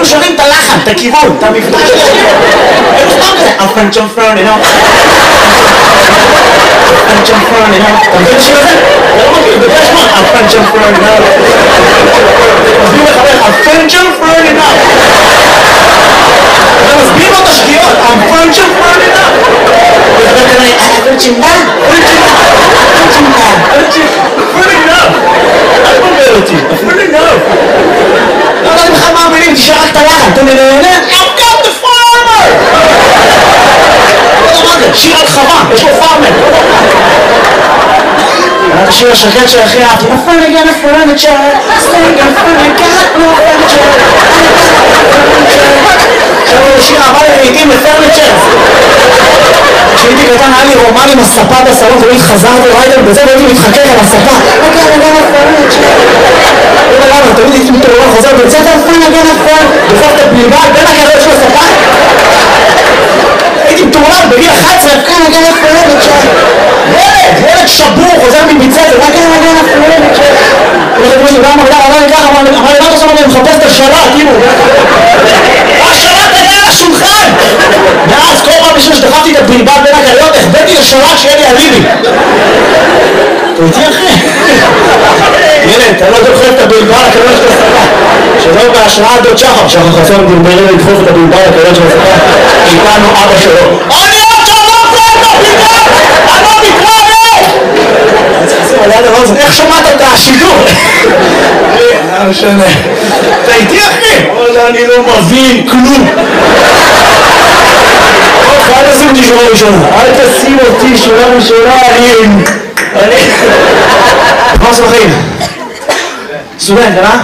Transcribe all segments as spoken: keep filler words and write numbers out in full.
היינו שומעים את הלחן, את הכיוון, את המבטא של השיר. היינו סתם כזה, I'm French, I'm French, you know. I'm French, I'm French, you know. אתה מבין את השיר הזה? אתה לא מכיר, בגלל שמות, I'm French, I'm French, you know. מסביר לך, I'm French, I'm French, you know. אתה מסביר לו את השגיאות, I'm French, I'm French, you know. ואתה כנראה, I'm French, I'm French, you know. French, I'm French, you know. אל תבלבל אותי, אפילו לא. לא יודעים לך מה המילים, תשאר רק את הלחן, אתה נהנה? I've got the farmer! לא יודע מה זה, שיר על חווה, יש לו פארמר. היה את השיר השקט שהכי אהבתי, נפל again a furniture, staying in front of got no furniture. עכשיו הוא שיר אהבה לעיתים לפרניצ'ר. כשהייתי קטן היה לי רומן עם הספה בסלון, תמיד חזרתי רייטל בזה והייתי מתחכך על הספה. אוקיי, אני גם הפרניצ'ר. לא יודע למה, תמיד הייתי מתעורר חוזר בצאת אלפן הגן הפרן, דופק את הבלבל בין הגרעות של הספה. הייתי מתעורר בגיל אחת עשרה, אלפן הגן הפרניצ'ר. ילד, ילד שבור, חוזר מביצת, אלפן הגן הפרניצ'ר. הולכת מישהו, גם אמר לי ככה, אמר לי, מה אתה עושה? אני מחפש את השלט, אימו. השלט היה על השולחן! ואז כל פעם בשביל שדחפתי את הבלבל בין הגרעות, החבאתי לשלט שיהיה לי אליבי. אתה איתי אחי? ילד, אתה לא דוחף את הבלבל לקריות של הספה. שלא בהשראה דוד שחר, שחר חסון דלברי לדחוף את הבלבל לקריות של הספה. איתנו אבא שלו. אני עוד שם לא קורא את הבלבל! אני לא מתראה! אני צריך לשים עליה דבר הזה, איך שמעת את השידור? אה, משנה. אתה איתי אחי? וואלה, אני לא מבין כלום. אוקיי, אל תשים אותי שורה ראשונה. אל תשים אותי שורה ראשונה, אני... אני... מה עושה בחיים? סטודנט, אה?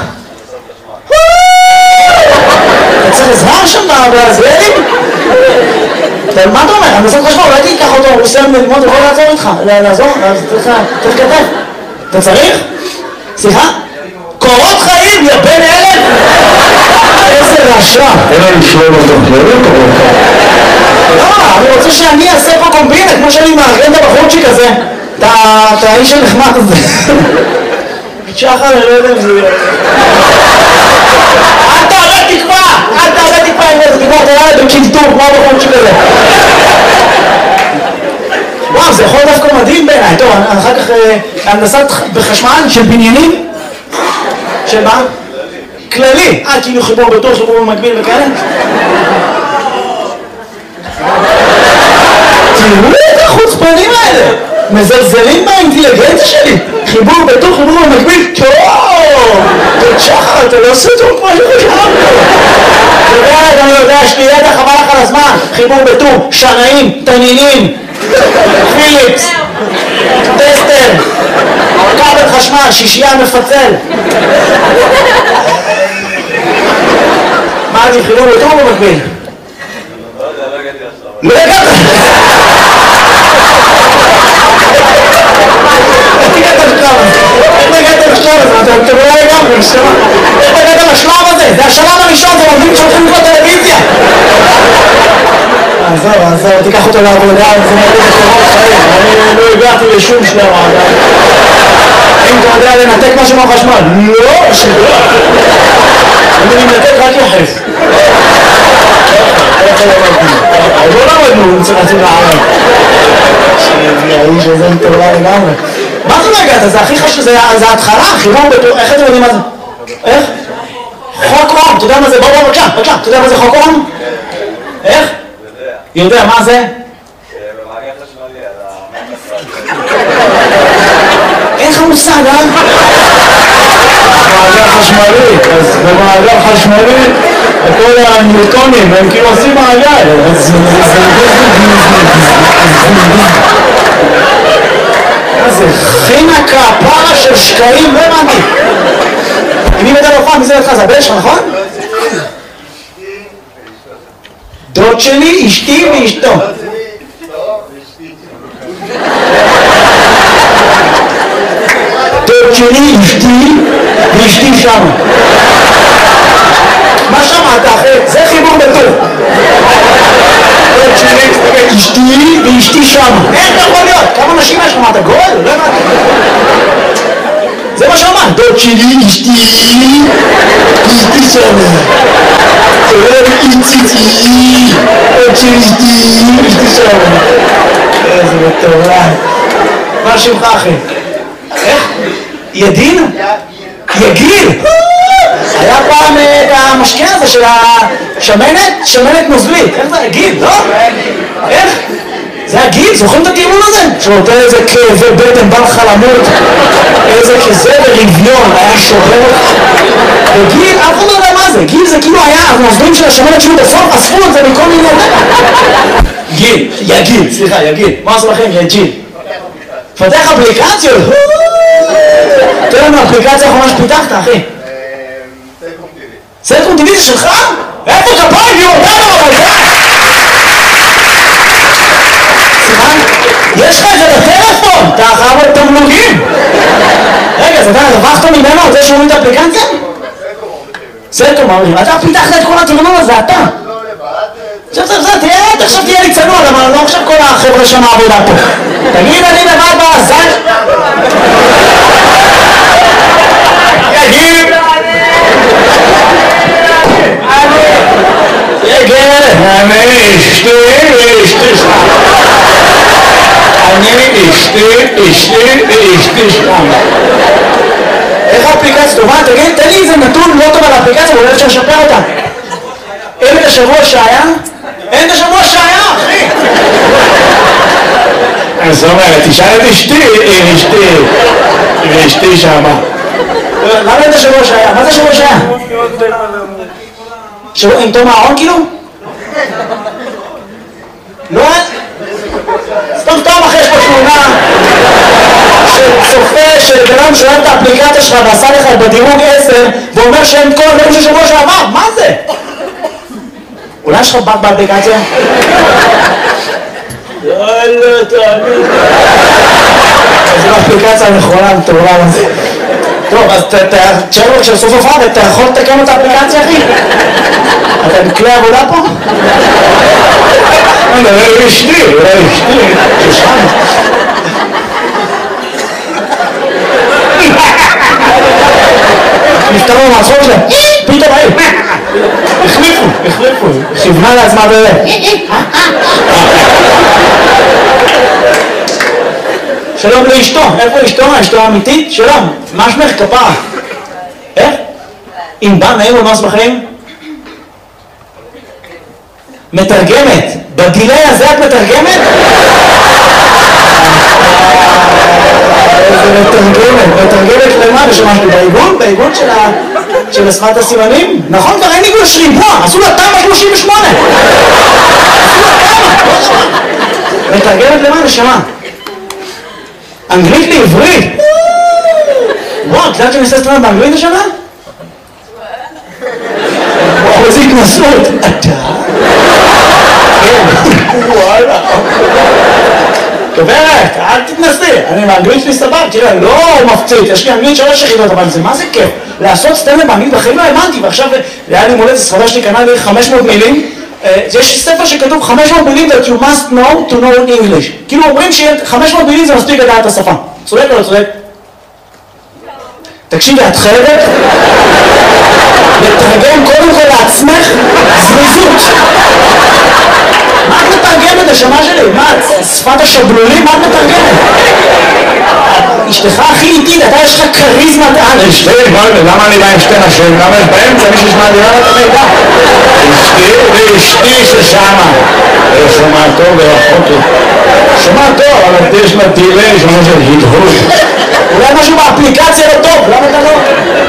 אתה צריך עזרה שם בעזריאלים? מה אתה אומר? אני עושה חשמל, אולי תיקח אותו, הוא עושה ללמוד, הוא יכול לעזור איתך. לעזור? צריך כתב. אתה צריך? סליחה? קורות חיים, יא בן אלף! איזה רשע! אין לי לשלום אותו, לא יודע קורות חיים. לא, אני רוצה שאני אעשה פה קומבינה, כמו שאני מארגן את הבחורצ'יק הזה. את האיש הנחמד הזה. שחר, אני לא יודע אם זה יהיה. אל תאבד תקווה! אל תאבד תקווה אם זה תקווה, אתה יודע בקלטור, כמו הבחורצ'יק הזה. וואו, זה יכול דווקא מדהים בעיניי. טוב, אחר כך הנדסת בחשמל של בניינים. של מה? כללי. אה, כאילו חיבור בטוח, חיבור במקביל וכאלה. תראו את החוצפנים האלה. מזלזלים באינטליגנציה שלי. חיבור בטוח, חיבור במקביל. טוב! תודה שחר, אתה לא עושה טוב כמו שחשבתי. אתה יודע, אני יודע, יש לי ידע חבל לך על הזמן. חיבור בטור, שנאים, תנינים, פיליפס, טסטר, כבל חשמל, שישייה מפצל. מה אני חיבור בטור במקביל? לא הגעת! אתם לא לגמרי, איך הגעתם לשלב הזה? זה השלב הראשון, זה עובדים שהולכים לקרוא טלוויזיה. עזוב, עזוב, תיקח אותו לעבודה, זה מראה בקורות חיים. אני לא הגעתי לשום שלב עדיין. אם אתה יודע לנתק משהו מהחשמל, לא, שלא. אני מנתק רק יחס. לא למדנו, רצינו לערב. האיש הזה מטורלל לגמרי. מה זה לא הגעת? זה הכי חשוב, זה ההתחלה, חיבור בטור, איך אתם יודעים מה זה? איך? חוק אום, אתה יודע מה זה? בוא בוא בבקשה, בבקשה, אתה יודע מה זה חוק אום? איך? יודע, מה זה? במעגל חשמלי, על אין לך מושג, אה? במעגל חשמלי, אז במעגל חשמלי, כל הניוטונים, הם כאילו עושים מעגל, אז זה חינקה, פרה של שקעים, לא הבנתי. מי מדע לא פעם, מי זה ידך? זה הבן שלך, נכון? דוד שלי, אשתי ואשתו. דוד שלי, אשתי ואשתי שם. מה שמעת אחרי? זה חיבור בטור. דוד שלי, אשתי ואשתי שם. איך אתה יכול להיות? כמה נשים יש לך? מה אתה גול? לא הבנתי. זה מה שאמרת. דוד שלי, אשתי ואשתי שם. אשתי, אשתי שם. איזה מטורף. מה שמך אחי? איך? ידין? יגיל? היה פעם את המשקה הזה של השמנת, שמנת נוזלית. איך זה? גיל, לא? איך? זה הגיל, זוכרים את הטיעון הזה? שנותן איזה כאבי בטן, בא לך למות, איזה כזה ברביון, היה שובר. וגיל, אף אחד לא יודע מה זה, גיל זה כאילו היה הנוזלים של השמנת שהוא בסוף, אספו את זה מכל מיני... גיל, יגיל, סליחה, יגיל. מה עשו לכם? יג'יל. פתח אפליקציות. תראה לנו אפליקציה האחרונה שפיתחת, אחי. סלקום טיווי זה שלך? איפה כפיים? היא אותנו אבל זה? סליחה? יש לך את זה בטלפון! אתה אחר את תמלוגים! רגע, אז אתה הרווחת ממנו על זה שהוא את האפליקציה? סלקום, אמרים, אתה פיתחת את כל התרנון הזה, אתה! עכשיו, עכשיו, עכשיו, תראה, עכשיו תהיה לי צנוע, אבל לא עכשיו כל החבר'ה שם העבודה פה. תגיד, אני לבד בעזל? יגיד! יגיד! אני אשתי, אשתי שם. אני אשתי, אשתי, אשתי שם. איך האפליקציה טובה? תגיד, תן לי איזה נתון לא טוב על האפליקציה, ואולי אפשר לשפר אותה. אין את השבוע שהיה? אין את השבוע שהיה, אחי! אז זאת אומרת, תשאל את אשתי, אשתי, אשתי שמה. למה אין את השבוע שהיה? מה זה השבוע שהיה? שבוע עם תום הארון כאילו? לא? סתם סתם אחרי יש פה תמונה שצופה שבנם שואל את האפליקציה שלך ועשה לך בדירוג עשר ואומר שאין כל הדברים של שבוע שעבר, מה זה? אולי יש לך בת באפליקציה? יאללה, תאמין. זו האפליקציה הנכונה, מטורף הזה. טוב, אז תשאר לו כשבסוף הופעה, אתה יכול לתקן את האפליקציה, אחי? אתה בכלי עבודה פה? אני מדבר אשתי, אולי אשתי. שושן. נפטרו מהצחוק שלהם. פתאום היו. החליפו, החליפו. כיוונה לעצמה בזה. שלום לאשתו. איפה אשתו? אשתו האמיתית? שלום. מה שמך? כפרה. איך? אם בא נעים ומה שמחים? מתרגמת. בדילי הזה את מתרגמת? איזה מתרגמת. מתרגמת למה? בשמשתי בעיגון? בעיגון של שפת הסימנים? נכון, כבר אין עיגון שריבוע. עשו לה תמ"א שלושים ושמונה. מתרגמת למה? נשמה. אנגלית לעברית. וואו, קצת שאני עושה סטרנד באנגלית השנה? וואו, איזה התנסות. אתה? וואלה. דוברת, אל תתנסי. אני באנגלית שלי סבב, תראה, לא מפציץ. יש לי אנגלית שלוש יחידות, אבל זה מה זה כיף? לעשות סטנדאפ באנגלית בחיים לא האמנתי, ועכשיו היה לי מולדת, ספרדה שלי קנה לי חמש מאות מילים. יש ספר שכתוב חמש מאות מילים that you must know to know English. כאילו אומרים ש-חמש מאות מילים זה מספיק לדעת את השפה. צודק או לא צודק? תקשיבי, את חייבת לתרגם קודם כל לעצמך זריזות. מה את מתרגמת השמה שלי? מה, שפת השבלולים? מה את מתרגמת? אשתך הכי איטית, אתה יש לך קריזמת על. אשתי, למה אני בא עם שתי נשים? למה יש באמצע מישהו שמעדירה את המידע? אשתי ואשתי ששמה. שומע טוב ורחוק. שומע טוב, אבל יש לה דילי שאומר של הדהוד. אולי משהו באפליקציה לא טוב, למה אתה לא?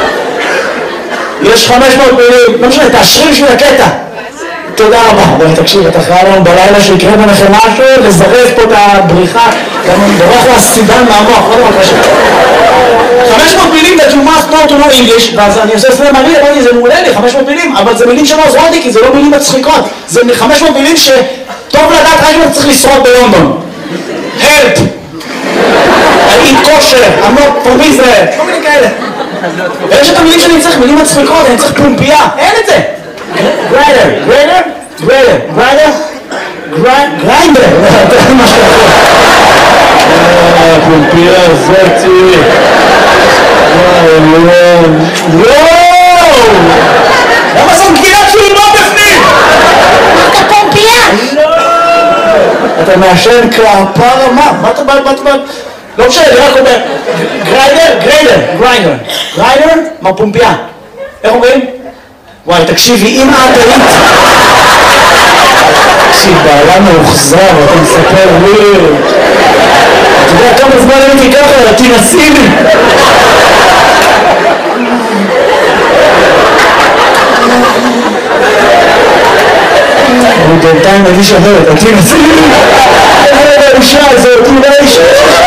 יש חמש מאות מילים, לא משנה, תאשרי בשביל הקטע. תודה רבה. בואי תקשיב, אתה חייב לנו בלילה שיקרה ביניכם משהו, לזרז פה את הבריחה, גם בורח לה סידן מהמוח, לא דבר קשה. חמש מאות מילים that you must know to know English, ואז אני עושה סלם מעניין, אמרתי, זה מעולה לי, חמש מאות מילים, אבל זה מילים שלא עוזרות לי, כי זה לא מילים מצחיקות. זה חמש מאות מילים שטוב לדעת רק אם צריך לשרוד בלונדון. Help! I eat kosher, I'm not from Israel, כל מיני כאלה. ויש את המילים שאני צריך, מילים מצחיקות, אני צריך פומפייה, אין את זה. גריידר, גריידר, גריידר, גריידר, גריינדר, זה מה שאתה פומפייה זאתי. וואו! למה זאת גבינת שולמות בפנים? אמרת פומפייה? לא! אתה מעשן כפרה, מה? מה אתה בא, מה אתה בא? לא משנה, אני רק אומר, גריידר, גריידר, גריידר, גריידר, מרפומפיה. איך אומרים? וואי, תקשיבי, אם את היית... תקשיב, בעלה מאוחזר, אתה מספר לי... אתה יודע כמה זמן הייתי ככה, תנסי לי. אני בינתיים מרגיש אחרת, תנסי לי. איזה האישה הזאת, אולי האישה.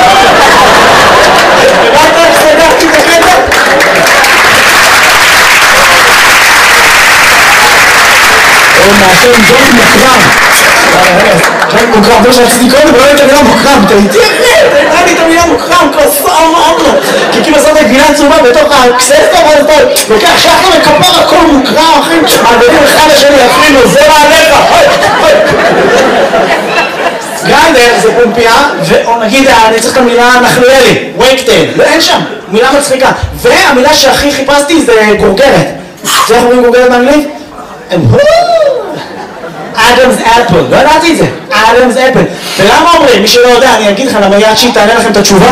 רק רק סגרתי את הקטע. הוא מעשן ג'ון מוקרם. ג'ון מוקרם, זה שעשיתי קודם, ולא הייתה מילה מוקרם. אתה איתי אחרת, הייתה לי את המילה מוקרם, כוסה אמרנו. כי כאילו עושה את הגבינה צהובה בתוך הקססטה, ואז אתה לוקח שחר וכפר, הכל מוקרם, אחי. מעבירים אחד לשני, אפילו, זה מעליך. גריידר זה פומפיה, ונגיד, אני צריך את המילה נחלואלי, וייקטייל, ואין שם, מילה מצחיקה. והמילה שהכי חיפשתי זה גורגרת. זה איך אומרים גורגרת באנגלית? אדמס אפל, לא ידעתי את זה, אדמס אפל. ולמה אומרים? מי שלא יודע, אני אגיד לך, למה יד שהיא תענה לכם את התשובה.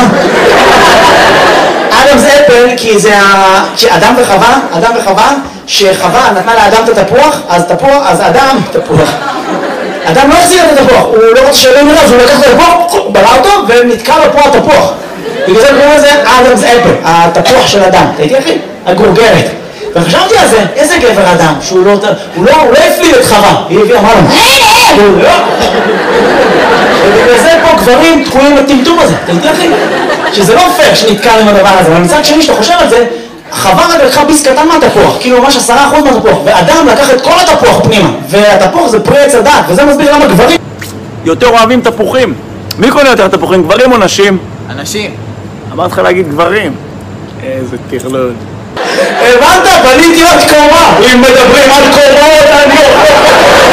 אדמס אפל, כי זה אדם וחווה, אדם וחווה, שחווה נתנה לאדם את התפוח, אז תפוח, אז אדם, תפוח. אדם לא החזיר את התפוח, הוא לא רוצה שאלה מראה, אז הוא לקח את התפוח, בלע אותו, ונתקע לו פה התפוח. בגלל זה קוראים לזה אדמס אפל, התפוח של אדם. אתה איתי אחי? הגורגרת. וחשבתי על זה, איזה גבר אדם, שהוא לא, הוא לא, הוא לא הפליל את חווה, היא הביאה, אמרה לו, הוא לא. ובגלל זה פה גברים תקועים לטמטום הזה, אתה איתי אחי? שזה לא פייר שנתקע עם הדבר הזה, אבל מצד שני שאתה חושב על זה, חווה רק לקחה ביס קטן מהתפוח, כאילו ממש עשרה אחוז מהתפוח, ואדם לקח את כל התפוח פנימה, והתפוח זה פרי עץ הדת, וזה מסביר למה גברים יותר אוהבים תפוחים. מי קונה יותר תפוחים, גברים או נשים? אנשים. אמרת לך להגיד גברים. איזה תכלול. הבנת? בניתי עוד קומה. אם מדברים על קומות, אני...